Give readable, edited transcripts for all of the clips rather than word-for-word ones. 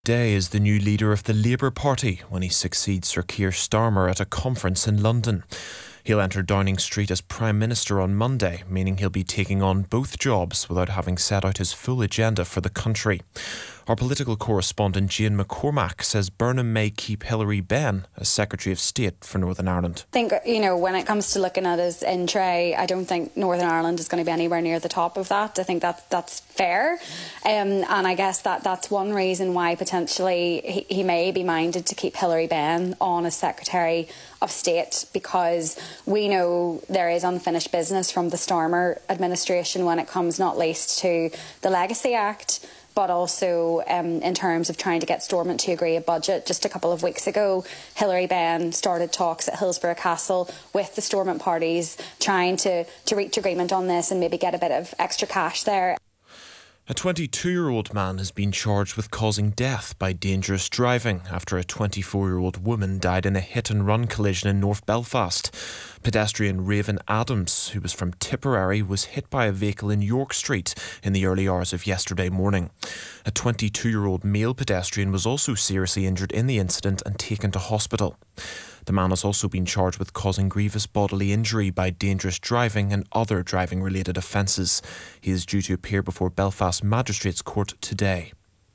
Day is the new leader of the Labour Party when he succeeds Sir Keir Starmer at a conference in London. He'll enter Downing Street as Prime Minister on Monday, meaning he'll be taking on both jobs without having set out his full agenda for the country. Our political correspondent Jane McCormack says Burnham may keep Hilary Benn as Secretary of State for Northern Ireland. I think, when it comes to looking at his in-tray, I don't think Northern Ireland is going to be anywhere near the top of that. I think that's fair. And I guess that's one reason why potentially he may be minded to keep Hilary Benn on as Secretary of State, because we know there is unfinished business from the Starmer administration when it comes not least to the Legacy Act, but also in terms of trying to get Stormont to agree a budget. Just a couple of weeks ago, Hilary Benn started talks at Hillsborough Castle with the Stormont parties, trying to reach agreement on this and maybe get a bit of extra cash there. A 22-year-old man has been charged with causing death by dangerous driving after a 24-year-old woman died in a hit-and-run collision in North Belfast. Pedestrian Raven Adams, who was from Tipperary, was hit by a vehicle in York Street in the early hours of yesterday morning. A 22-year-old male pedestrian was also seriously injured in the incident and taken to hospital. The man has also been charged with causing grievous bodily injury by dangerous driving and other driving-related offences. He is due to appear before Belfast Magistrates Court today.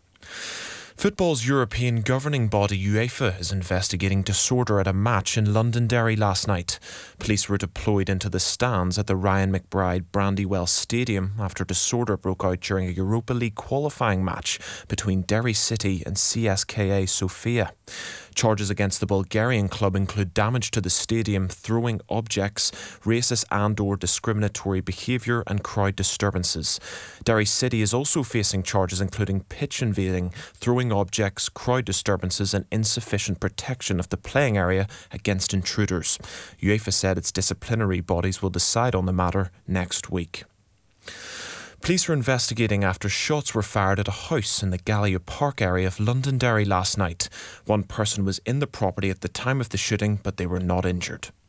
Football's European governing body UEFA is investigating disorder at a match in Londonderry last night. Police were deployed into the stands at the Ryan McBride Brandywell Stadium after disorder broke out during a Europa League qualifying match between Derry City and CSKA Sofia. Charges against the Bulgarian club include damage to the stadium, throwing objects, racist and/or discriminatory behaviour and crowd disturbances. Derry City is also facing charges including pitch invading, throwing objects, crowd disturbances and insufficient protection of the playing area against intruders. UEFA said its disciplinary bodies will decide on the matter next week. Police are investigating after shots were fired at a house in the Gallia Park area of Londonderry last night. One person was in the property at the time of the shooting, but they were not injured.